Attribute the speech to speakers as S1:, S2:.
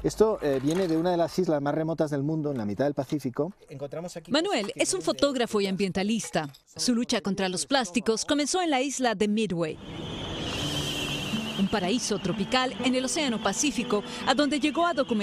S1: Esto viene de una de las islas más remotas del mundo, en la mitad del Pacífico.
S2: Manuel es un fotógrafo y ambientalista. Su lucha contra los plásticos comenzó en la isla de Midway, un paraíso tropical en el Océano Pacífico, a donde llegó a documentar